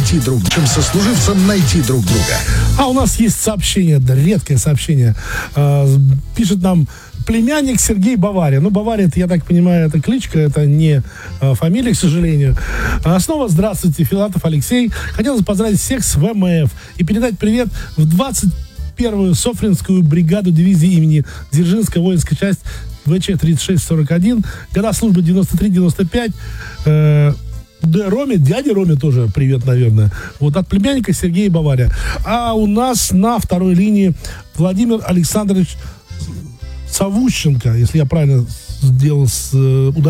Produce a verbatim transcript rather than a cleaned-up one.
найти друг друга, чем сослуживцам найти друг друга. А у нас есть сообщение, да, редкое сообщение. Э, пишет нам племянник Сергей Бавария. Ну, Бавария, это, я так понимаю, это кличка, это не э, фамилия, к сожалению. А снова здравствуйте, Филатов Алексей. Хотелось поздравить всех с ВМФ и передать привет в двадцать первую Софринскую бригаду дивизии имени Дзержинская воинская часть ВЧ тридцать шесть сорок один. Года службы девяносто три девяносто пять. Э, Да, Роме, дяде Роме тоже привет, наверное. Вот от племянника Сергея Бавария. А у нас на второй линии Владимир Александрович Савущенко, если я правильно сделал с ударением